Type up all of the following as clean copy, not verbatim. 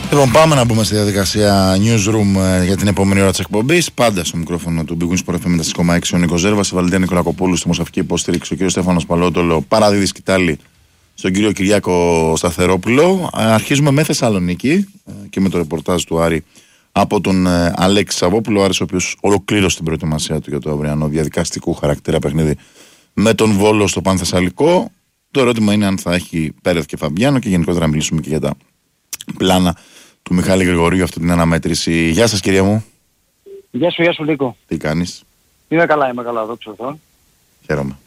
Λοιπόν, πάμε να μπούμε στη διαδικασία newsroom για την επόμενη ώρα της εκπομπής. Πάντα στο μικρόφωνο του Big Wings Sport FM 4,6 ο Νίκος Ζέρβας, η Βαλεντίνα Νικολακοπούλου στη μοσαφική υποστήριξη, ο κ. Στέφανος Παλότολο, παραδίδει σκητάλη στον κύριο Κυριάκο Σταθερόπουλο. Αρχίζουμε με Θεσσαλονίκη και με το ρεπορτάζ του Άρη από τον Αλέξη Σαββόπουλο. Ο Άρης, ο οποίος ολοκλήρωσε την προετοιμασία του για το αυριανό διαδικαστικού χαρακτήρα παιχνίδι με τον Βόλο στο Πανθεσσαλικό. Το ερώτημα είναι αν θα έχει Πέρεθ και Φαμπιάνο και γενικότερα να μιλήσουμε και για τα πλάνα του Μιχάλη Γρηγορίου, αυτή την αναμέτρηση. Γεια σας, κυρία μου. Γεια σου Νίκο. Τι κάνεις? Είμαι καλά, δόξα τω Θεώ. Χαίρομαι.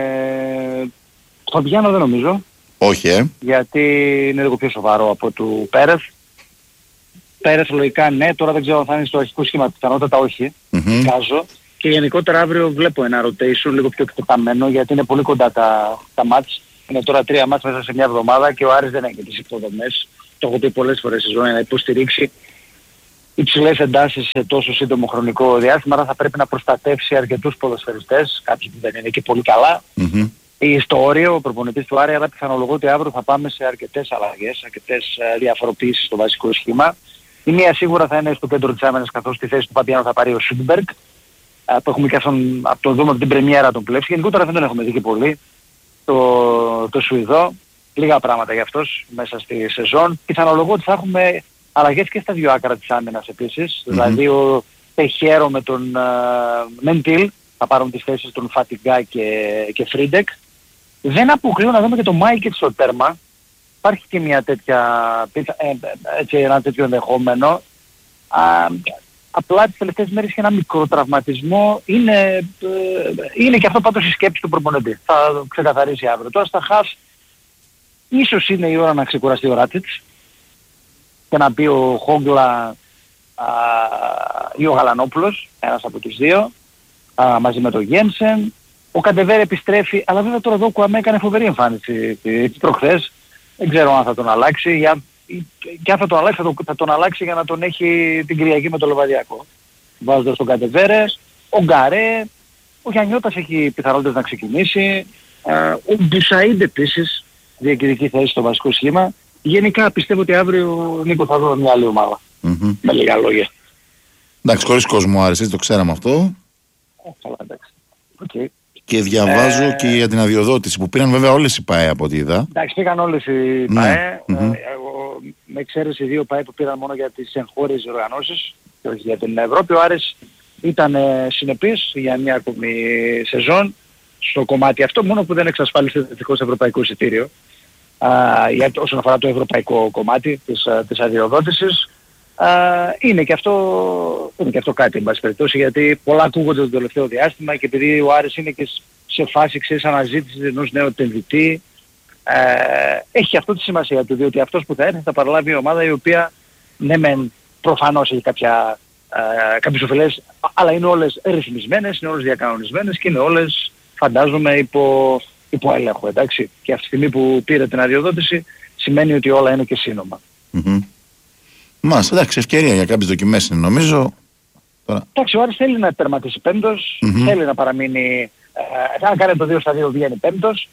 Φαμπιάνο δεν νομίζω. Όχι, γιατί είναι λίγο πιο σοβαρό από του Πέρεθ. Πέρεθ λογικά ναι, τώρα δεν ξέρω αν θα είναι στο αρχικό σχήμα, πιθανότατα όχι. Κάζω. Και γενικότερα αύριο βλέπω ένα rotation λίγο πιο εκτεταμένο, γιατί είναι πολύ κοντά τα μάτς. Είναι τώρα 3 μάτς μέσα σε μια εβδομάδα και ο Άρης δεν έχει τις υποδομές. Το έχω πει πολλές φορές στη ζωή, να υποστηρίξει υψηλές εντάσεις σε τόσο σύντομο χρονικό διάστημα, άρα θα πρέπει να προστατεύσει αρκετούς ποδοσφαιριστές, κάποιοι που δεν είναι και πολύ καλά. Στο όριο, ο προπονητής του Άρη, αλλά πιθανολογώ ότι αύριο θα πάμε σε αρκετές αλλαγές, αρκετές διαφοροποιήσεις στο βασικό σχήμα. Η μία σίγουρα θα είναι στο κέντρο της άμυνας, καθώς στη θέση του Παπιάνου θα πάρει ο Σούντμπεργκ, που έχουμε και αυτόν από το δούμε από την πρεμιέρα τον πλέψει. Γενικότερα δεν τον έχουμε δει και πολύ. Το Σουηδό, λίγα πράγματα για αυτός μέσα στη σεζόν. Πιθανολογώ ότι θα έχουμε αλλαγές και στα δύο άκρα της άμυνας επίσης. Δηλαδή ο Τεχέρο με τον Μεντήλ θα πάρουν τις θέσεις των Φατιγκά και Φρίντεκ. Δεν αποκλείω να δούμε και τον Μάικετ στο τέρμα. Υπάρχει και μια τέτοια, ένα τέτοιο ενδεχόμενο. Απλά τις τελευταίες μέρες είχε ένα μικρό τραυματισμό. Είναι και αυτό πάντως η σκέψη του προπονητή. Θα ξεκαθαρίσει αύριο. Τώρα στα χαφ ίσως είναι η ώρα να ξεκουραστεί ο Ράτιτς και να πει ο Χόγκλα ή ο Γαλανόπουλος, ένας από τους δύο, μαζί με τον Γένσεν. Ο Καντεβέρ επιστρέφει, αλλά βέβαια τώρα εδώ ο Κουαμέ έκανε φοβερή εμφάνιση προχθές. Δεν ξέρω αν θα τον αλλάξει. Και αν θα τον αλλάξει, θα τον αλλάξει για να τον έχει την Κυριακή με το Λεβαδιακό. Βάζοντας τον Καντεβέρε, ο Γκαρέ, ο Γιαννιώτας έχει πιθανότητες να ξεκινήσει. Ο Μπουσαΐντ επίσης διεκδικεί θέση στο βασικό σχήμα. Γενικά πιστεύω ότι αύριο, Νίκο, θα δω μια άλλη ομάδα. Με λίγα λόγια. Εντάξει, χωρίς κόσμο άρεσε, το ξέραμε αυτό. Καλά, εντάξει. Okay. Και διαβάζω και για την αδειοδότηση που πήραν βέβαια όλες οι ΠΑΕ από ό,τι είδα. Εντάξει, πήγαν όλες οι ΠΑΕ. Με εξαίρεση 2 ΠΑΕ που πήραν μόνο για τις εγχώριες οργανώσεις και όχι για την Ευρώπη. Ο Άρης ήταν συνεπής για μια ακόμη σεζόν στο κομμάτι αυτό, μόνο που δεν εξασφάλισε δυστυχώς ευρωπαϊκό εισιτήριο όσον αφορά το ευρωπαϊκό κομμάτι της αδειοδότησης. Είναι και αυτό κάτι εν πάση περιπτώσει, γιατί πολλά ακούγονται το τελευταίο διάστημα και επειδή ο Άρης είναι και σε φάση αναζήτησης ενός νέου επενδυτή, έχει αυτό τη σημασία του, διότι αυτός που θα έρθει θα παραλάβει μια ομάδα η οποία ναι μεν προφανώς έχει κάποιες οφειλές, αλλά είναι όλες ρυθμισμένες, είναι όλες διακανονισμένες και είναι όλες φαντάζομαι υπό έλεγχο, εντάξει. Και αυτή τη στιγμή που πήρε την αδειοδότηση σημαίνει ότι όλα είναι και σύνομα. Μάλιστα, εντάξει, ευκαιρία για κάποιες δοκιμές είναι νομίζω. Εντάξει, ο Άρης θέλει να τερματίσει πέμπτος, θέλει να παραμείνει, αν κάνει το 2-2 βγαίνει πέμπτος.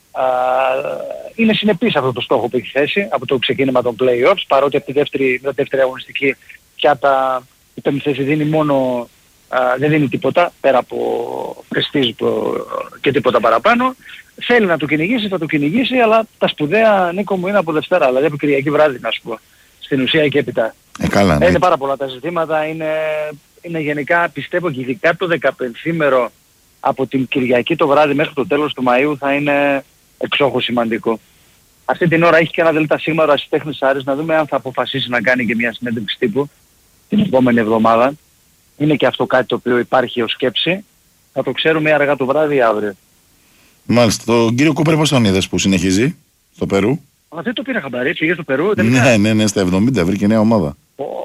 Είναι συνεπής αυτό το στόχο που έχει θέσει από το ξεκίνημα των play-offs, παρότι από τη δεύτερη αγωνιστική πια η πέμπτη θέση δίνει μόνο, δεν δίνει τίποτα πέρα από πρεστίζ και τίποτα παραπάνω. Θέλει να το κυνηγήσει, θα το κυνηγήσει, αλλά τα σπουδαία, Νίκο μου, είναι από Δευτέρα, δηλαδή από Κυριακή βράδυ να σου πω. Στην ουσία και έπειτα. Καλά, ναι. Είναι πάρα πολλά τα ζητήματα, είναι γενικά πιστεύω και ειδικά το 15ήμερο από την Κυριακή το βράδυ μέχρι το τέλος του Μαΐου θα είναι εξόχως σημαντικό. Αυτή την ώρα έχει και ένα ΔΣ Ρασιτέχνης Άρης, να δούμε αν θα αποφασίσει να κάνει και μια συνέντευξη τύπου την επόμενη εβδομάδα. Είναι και αυτό κάτι το οποίο υπάρχει ως σκέψη. Θα το ξέρουμε αργά το βράδυ αύριο. Μάλιστα. Τον κύριο Κούπερ πώς τον είδες που συνεχίζει στο Περού? Αλλά δεν το πήρα χαμπάρι, πήγε στο Περού. Ναι, στα 70 βρήκε νέα ομάδα.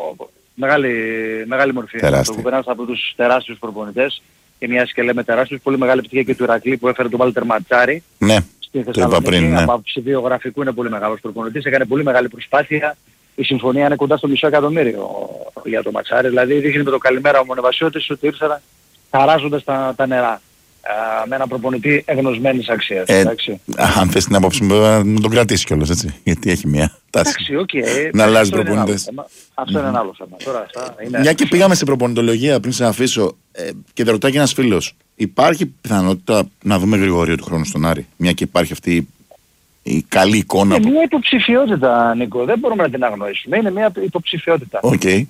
Μεγάλη μορφή. Το κουπερνάς από τους τεράστιους προπονητές και μοιάζει και λέμε τεράστιους, πολύ μεγάλη επιτυχία και του Ηρακλή που έφερε τον Βάλτερ Ματσάρη. Ναι, το είπα πριν. Ναι. Από άποψη βιογραφικού είναι πολύ μεγάλος προπονητής, έκανε πολύ μεγάλη προσπάθεια. Η συμφωνία είναι κοντά στο $500,000 για το Ματσάρη, δηλαδή δείχνει με το καλημέρα ο Μονεβασιώτης ότι ήρθε χαράζοντας τα νερά. Με έναν προπονητή εγνωσμένης αξίας. Αν θες την άποψη μου, να τον κρατήσει κιόλας, έτσι, γιατί έχει μια. Εντάξει, οκ. Να αλλάζει προπονητές. Αυτό είναι ένα άλλο θέμα. Τώρα, μια και πήγαμε στην προπονητολογία πριν σε αφήσω και δεν ρωτάει και ένας φίλος. Υπάρχει πιθανότητα να δούμε Γρηγορίου του χρόνου στον Άρη? Μια και υπάρχει αυτή η καλή εικόνα. Είναι μια υποψηφιότητα, Νίκο. Δεν μπορούμε να την αγνοήσουμε. Είναι μια υποψηφιότητα. Okay.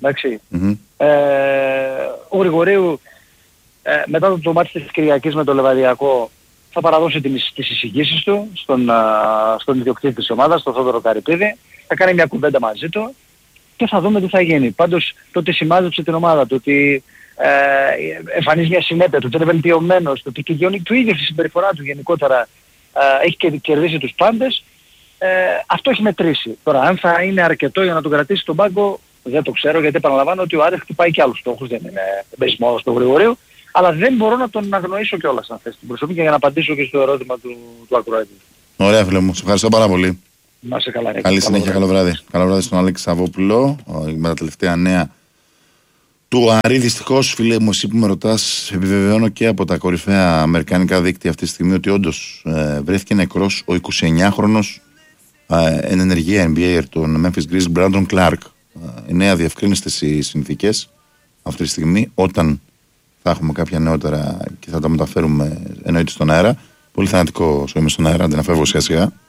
Ο Γρηγορίου μετά το μάτι της Κυριακής με το Λεβαδιακό θα παραδώσει τις εισηγήσεις του στον ιδιοκτήτη της ομάδας, τον Θόδωρο Καρυπίδη. Θα κάνει μια κουβέντα μαζί του και θα δούμε τι θα γίνει. Πάντως το ότι σημάζεψε την ομάδα, το ότι εμφανίζει μια συνέπεια, το ότι είναι βελτιωμένος, το ότι και του ίδιου στη συμπεριφορά του γενικότερα έχει και κερδίσει τους πάντες, αυτό έχει μετρήσει. Τώρα αν θα είναι αρκετό για να τον κρατήσει στον πάγκο δεν το ξέρω, γιατί επαναλαμβάνω ότι ο Άρης χτυπάει και άλλους στόχους, δεν παίζει μόνο στον Γρηγορίου, αλλά δεν μπορώ να τον αγνοήσω κιόλας να θέσει την προσωπή και για να απαντήσω και στο ερώτημα του ακροατή. Ωραία φίλε μου, σε ευχαριστώ πάρα πολύ. Να είσαι καλά. Καλή συνέχεια, καλό βράδυ. Καλό βράδυ στον Αλέξη Σαββόπουλο με τα τελευταία νέα του Άρη. Δυστυχώς, φίλε μου, εσύ που με ρωτάς, επιβεβαιώνω και από τα κορυφαία αμερικανικά δίκτυα αυτή τη στιγμή ότι όντως βρέθηκε νεκρός ο 29χρονος εν ενεργεία NBA των Memphis Grizzlies, Brandon Clark. Η νέα διευκρίνηστες οι συνθήκες αυτή τη στιγμή. Όταν θα έχουμε κάποια νεότερα και θα τα μεταφέρουμε εννοείται στον αέρα. Πολύ θανατικό είμαι στον αέρα, δεν αφεύγω σιγά σιγά.